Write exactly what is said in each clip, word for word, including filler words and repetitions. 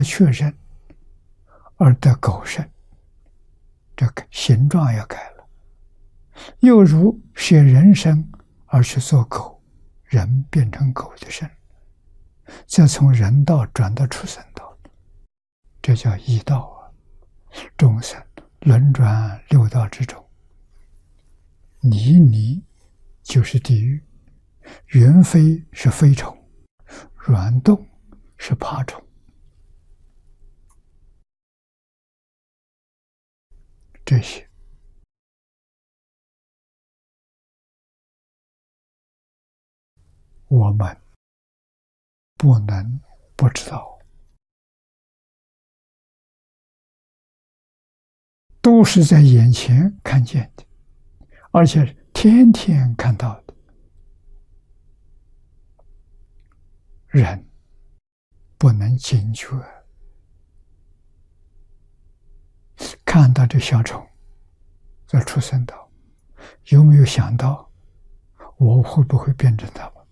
确认而得狗身，这个形状也改了。又如舍人身而去做狗，人变成狗的身，再从人道转到畜生道，这叫异道啊！众生轮转六道之中，泥泥就是地狱，云飞是飞虫，软动是爬虫。这些我们不能不知道，都是在眼前看见的，而且天天看到的。人不能警觉，看到这小虫在畜生道，有没有想到我会不会变成它们？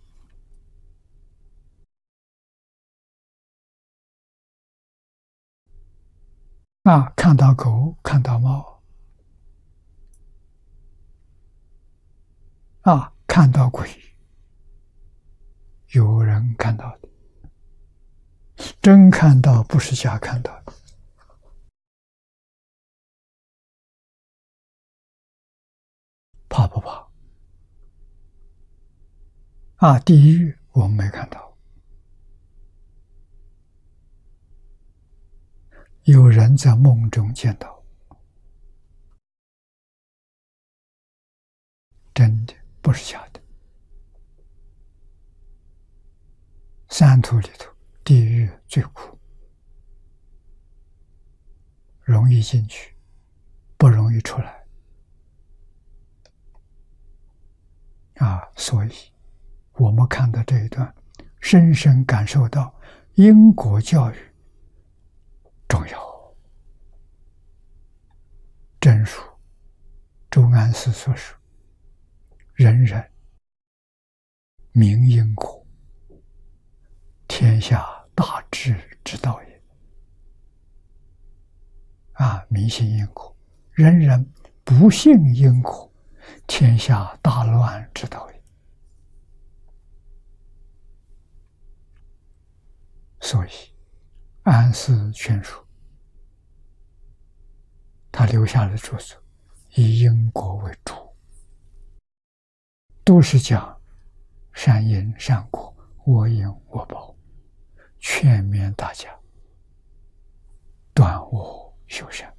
啊，看到狗，看到猫，啊，看到鬼，有人看到的，真看到不是假看到的。怕不怕？啊，地狱我们没看到，有人在梦中见到，真的不是假的。三途里头，地狱最苦，容易进去，不容易出来。啊，所以我们看到这一段，深深感受到因果教育重要。正如周安师所说：“人人明因果，天下大治之道也。”啊，迷信因果，人人不信因果，天下大乱之道也。所以，安师全书他留下的著作以因果为主，都是讲善因善果，我因我报，劝勉大家断恶修善，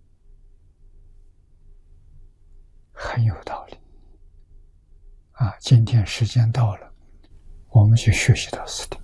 很有道理。啊，今天时间到了，我们就学习到此地。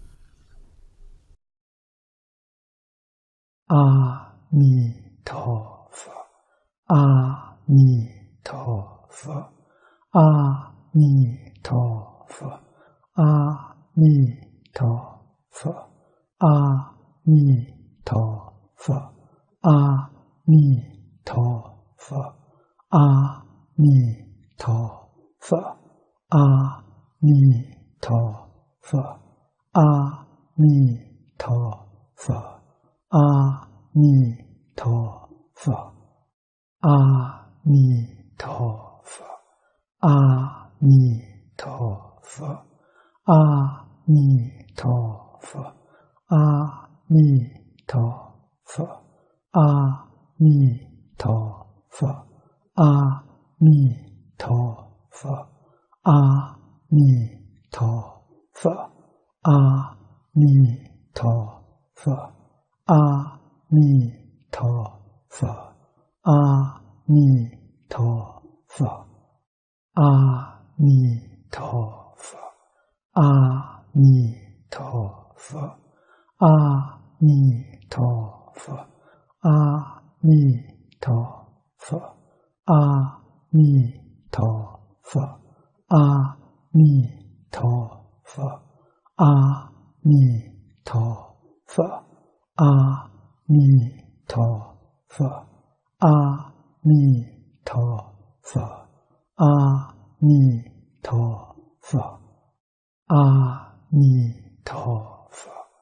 阿弥陀佛，阿弥陀佛，阿弥陀佛，阿弥陀佛，阿弥陀佛，阿弥陀佛，阿弥陀佛，阿弥陀佛，阿弥陀佛。阿弥陀佛，阿弥陀佛，阿弥陀佛，阿弥陀佛，阿弥陀佛，阿弥陀佛，阿弥陀佛，阿弥陀佛，阿弥陀佛。阿弥陀佛，阿弥陀佛，阿弥陀佛，阿弥陀佛，阿弥陀佛，阿弥陀佛，阿弥陀佛，阿弥陀佛，阿弥陀佛。阿弥陀佛，阿弥陀佛，阿弥陀佛，阿弥陀